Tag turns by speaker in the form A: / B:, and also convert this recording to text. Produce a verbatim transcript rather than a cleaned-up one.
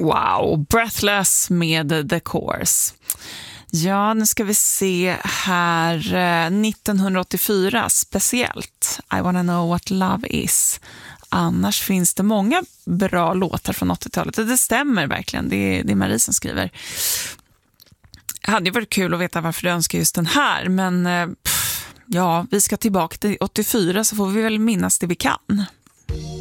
A: Wow, Breathless med The Course. Ja, nu ska vi se här. nittonhundraåttiofyra speciellt. I wanna know what love is. Annars finns det många bra låtar från åttiotalet. Det stämmer verkligen, det är, det är Marie som skriver. Det hade ju varit kul att veta varför du önskar just den här. Men pff, ja, vi ska tillbaka till åttiofyra så får vi väl minnas det vi kan.